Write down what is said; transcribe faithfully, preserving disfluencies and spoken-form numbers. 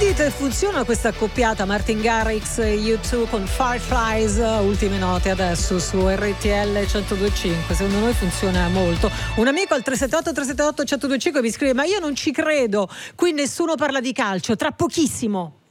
Dite, funziona questa accoppiata Martin Garrix e U due con Fireflies? Ultime note adesso su R T L centodue e cinque. Secondo noi funziona molto. Un amico al tre sette otto tre sette otto uno zero due cinque mi scrive: ma io non ci credo, qui nessuno parla di calcio, tra pochissimo.